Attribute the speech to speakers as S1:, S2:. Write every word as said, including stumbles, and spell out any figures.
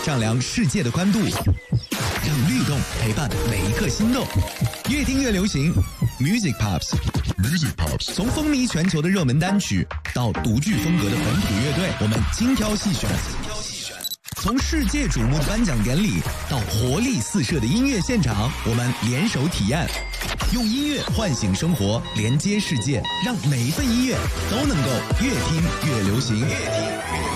S1: 丈量世界的宽度，让律动陪伴每一颗心动。越听越流行 ，Music Pops。Music Pops， 从风靡全球的热门单曲到独具风格的本土乐队，我们精挑细选。从世界瞩目的颁奖典礼到活力四射的音乐现场，我们联手体验，用音乐唤醒生活，连接世界，让每一份音乐都能够越听越流行。越听越